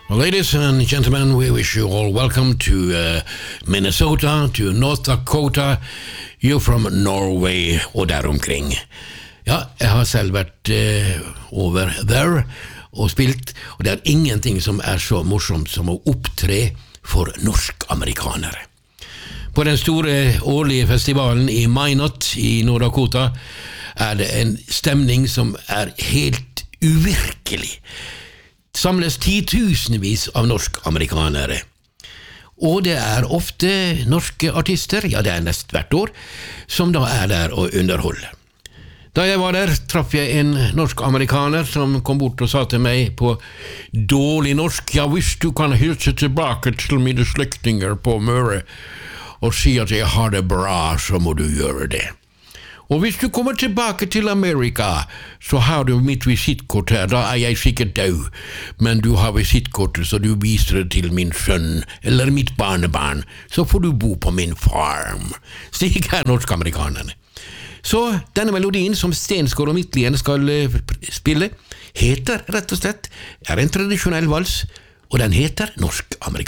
Well, ladies and gentlemen, we wish you all welcome to Minnesota, to North Dakota. You're from Norway og der omkring. Ja, jeg har selv vært over there og spilt, og det er ingenting som er så morsomt som å opptre for norsk-amerikanere. På den store årlige festivalen i Minot i North Dakota er det en stemning som er helt uvirkelig. Samles titusenvis av norsk-amerikanere. Og det er ofte norske artister, ja det er nest hvert år, som da er der og underholder. Da jeg var der, traff jeg en norsk-amerikaner som kom bort og sa til meg på dårlig norsk, ja hvis du kan hilse tilbake til mine slektinger på Møre og si at jeg har det bra, så må du gjøre det. Og hvis du kommer tilbake til Amerika, så har du mitt visittkort her, da er jeg sikkert død, men du har visitkortet, så du viser det til min sønn, eller mitt barnebarn, så får du bo på min farm. Slik er norsk-amerikanerne. Så denne melodien som Stensgaard og Midtlien skal spille, heter rett og slett, er en tradisjonell vals, og den heter norsk-amerikaner.